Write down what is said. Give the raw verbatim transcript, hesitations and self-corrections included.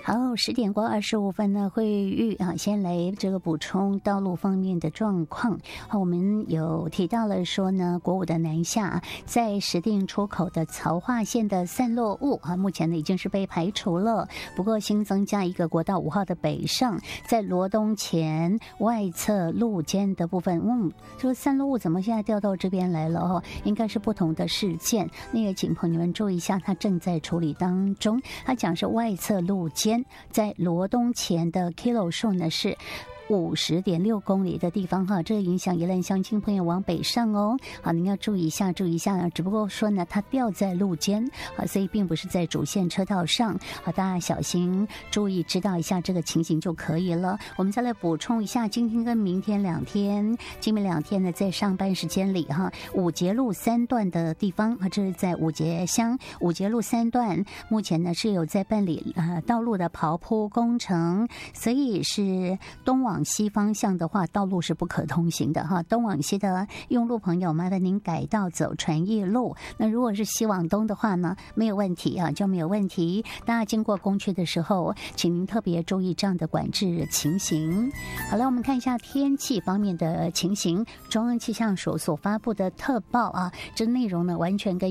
好，十点过二十五分呢，慧玉啊，先来这个补充道路方面的状况。好，我们有提到了说呢，国五的南下在石碇出口的曹化线的散落物啊，目前呢已经是被排除了。不过新增加一个国道五号的北上，在罗东前外侧路肩的部分，嗯，这个散落物怎么现在调到这边来了哦？应该是不同的事件，那也请朋友们注意一下，它正在处理当中。它讲是外侧路肩。在罗东前的 kilo 数呢是五十点六公里的地方哈，这个影响宜兰乡亲朋友往北上哦。好，您要注意一下，注意一下。只不过说呢，它掉在路肩啊，所以并不是在主线车道上。好，大家小心注意，知道一下这个情形就可以了。我们再来补充一下，今天跟明天两天，今明两天呢，在上班时间里哈，五节路三段的地方啊，这是在五节乡五节路三段，目前呢是有在办理呃道路的刨铺工程，所以是东往。往西方向的话，道路是不可通行的哈。东往西的用路朋友，麻烦您改道走传义路。那如果是西往东的话呢，没有问题啊，就没有问题。大家经过工区的时候，请您特别注意这样的管制情形。好了，我们看一下天气方面的情形。中央气象署所发布的特报啊，这内容呢完全跟